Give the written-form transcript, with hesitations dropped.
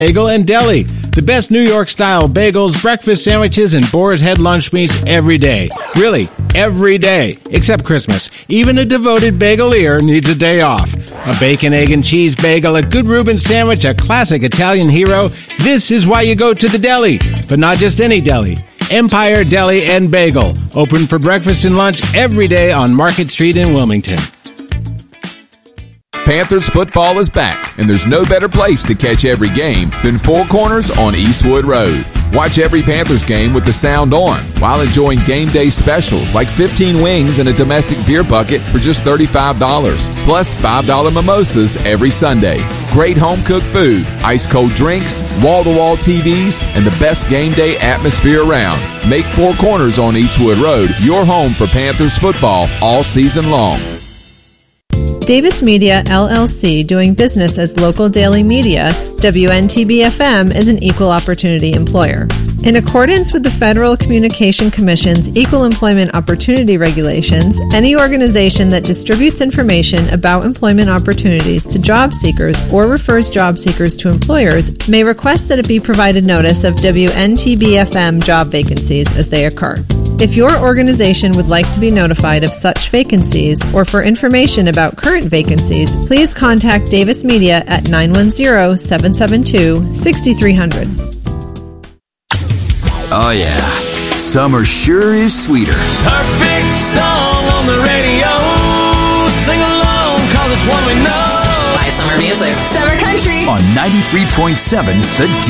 Bagel and Deli. The best New York-style bagels, breakfast sandwiches, and Boar's Head lunch meats every day. Really, every day. Except Christmas. Even a devoted bagelier needs a day off. A bacon, egg, and cheese bagel, a good Reuben sandwich, a classic Italian hero. This is why you go to the deli. But not just any deli. Empire Deli and Bagel. Open for breakfast and lunch every day on Market Street in Wilmington. Panthers football is back, and there's no better place to catch every game than Four Corners on Eastwood Road. Watch every Panthers game with the sound on while enjoying game day specials like 15 wings and a domestic beer bucket for just $35, plus $5 mimosas every Sunday. Great home-cooked food, ice-cold drinks, wall-to-wall TVs, and the best game day atmosphere around. Make Four Corners on Eastwood Road your home for Panthers football all season long. Davis Media, LLC, doing business as local daily media, WNTB-FM is an equal opportunity employer. In accordance with the Federal Communication Commission's Equal Employment Opportunity Regulations, any organization that distributes information about employment opportunities to job seekers or refers job seekers to employers may request that it be provided notice of WNTB-FM job vacancies as they occur. If your organization would like to be notified of such vacancies or for information about current vacancies, please contact Davis Media at 910-772-6300. Oh yeah, summer sure is sweeter. Perfect song on the radio. Sing along, 'cause it's one we know. Buy summer music. Summer country. On 93.7 The